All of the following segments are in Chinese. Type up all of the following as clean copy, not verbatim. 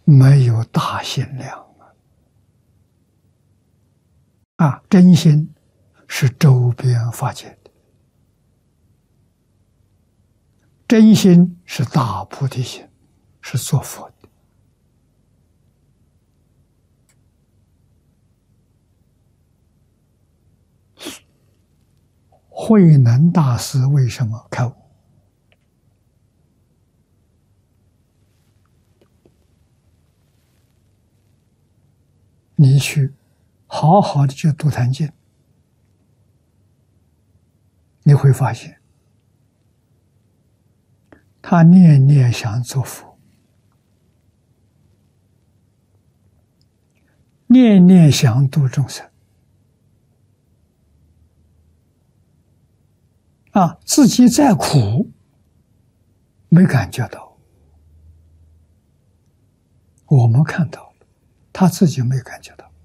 没有大心量真心是周边法界的，真心是大菩提心，是做佛的。慧能大师为什么开悟？你去好好的去读坛经，你会发现，他念念想做佛，念念想度众生，自己再苦，没感觉到，我们看到了，他自己没感觉到，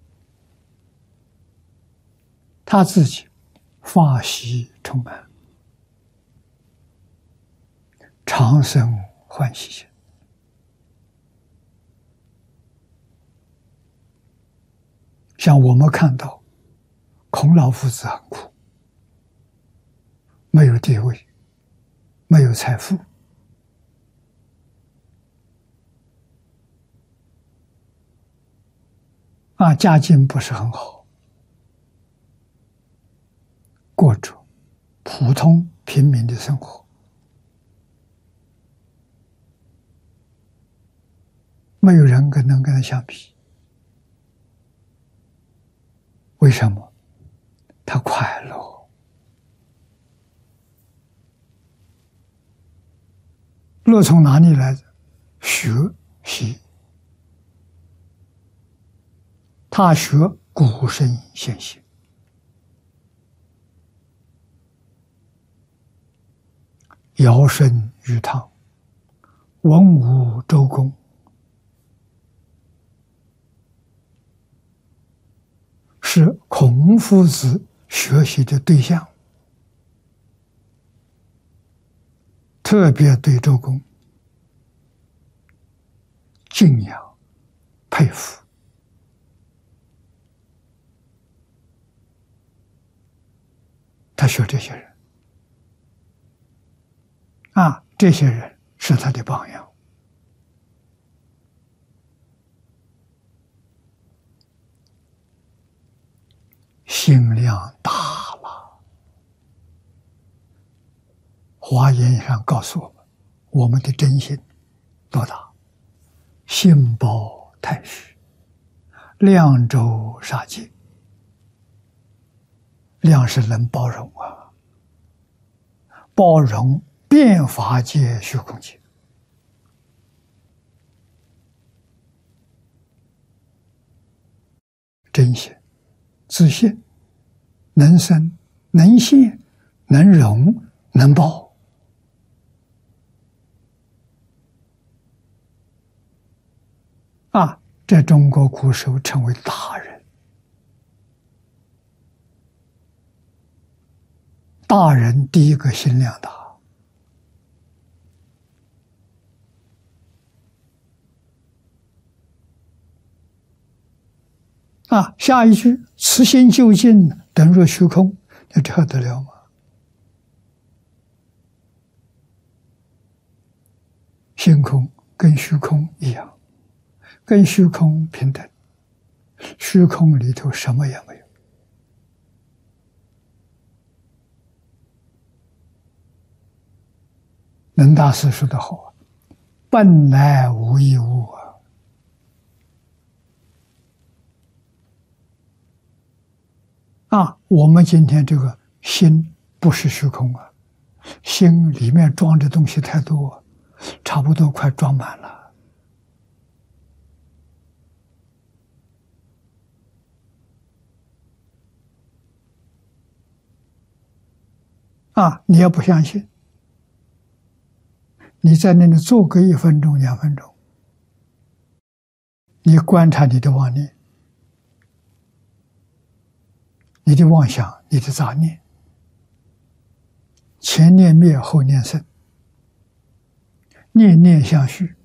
他自己法喜充满，常生欢喜心。像我们看到孔老夫子很苦，没有地位，没有财富，家境不是很好，过着普通平民的生活，没有人能跟他相比。为什么？他快乐。乐从哪里来的？学习。他学古圣先贤，尧舜禹汤，文武周公，是孔夫子学习的对象，特别对周公敬仰、佩服。他学这些人，这些人是他的榜样。心量大了。华严上告诉我们，我们的真心多大？心包太虚，量周杀界。量是能包容包容遍法界虚空界。真心、自信、能生、能现、能容、能包。在中国古时候称为大人。大人第一个心量大。下一句此心究竟等若虚空，那这得了吗？心空跟虚空一样，跟虚空平等，虚空里头什么也没有。能大师说得好，本来无一物我们今天这个心不是虚空心里面装的东西太多，差不多快装满了。你也不相信，你在那里坐个1分钟、2分钟，你观察你的妄念，你的妄想，你的杂念，前念灭，后念生，念念相续，